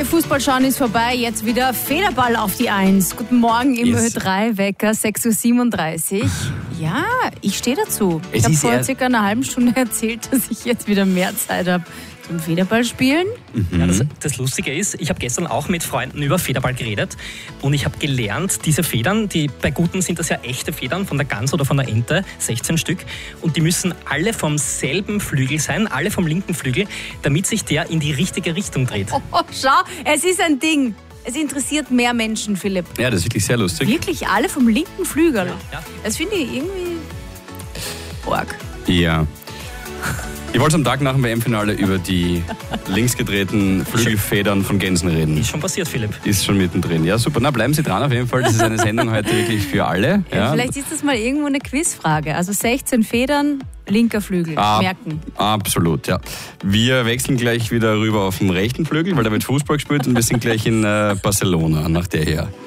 Fußball schauen ist vorbei. Jetzt wieder Federball auf die 1. Guten Morgen im Ö3 Wecker, 6.37 Uhr. Ja, ich stehe dazu. Ich habe vor circa einer halben Stunde erzählt, dass ich jetzt wieder mehr Zeit habe zum Federball spielen. Ja, das Lustige ist, ich habe gestern auch mit Freunden über Federball geredet und ich habe gelernt, diese Federn, bei Guten sind das ja echte Federn von der Gans oder von der Ente, 16 Stück, und die müssen alle vom selben Flügel sein, alle vom linken Flügel, damit sich der in die richtige Richtung dreht. Oh, schau, es ist ein Ding. Es interessiert mehr Menschen, Philipp. Ja, das ist wirklich sehr lustig. Wirklich alle vom linken Flügel. Ja. Das finde ich irgendwie arg. Ja. Ich wollte am Tag nach dem WM-Finale über die links gedrehten Flügelfedern von Gänsen reden. Ist schon passiert, Philipp. Ist schon mittendrin. Ja, super. Na, bleiben Sie dran auf jeden Fall. Das ist eine Sendung heute wirklich für alle. Ja. Vielleicht ist das mal irgendwo eine Quizfrage. Also 16 Federn, linker Flügel. Merken. Absolut, ja. Wir wechseln gleich wieder rüber auf den rechten Flügel, weil da wird Fußball gespielt und wir sind gleich in Barcelona nach der her.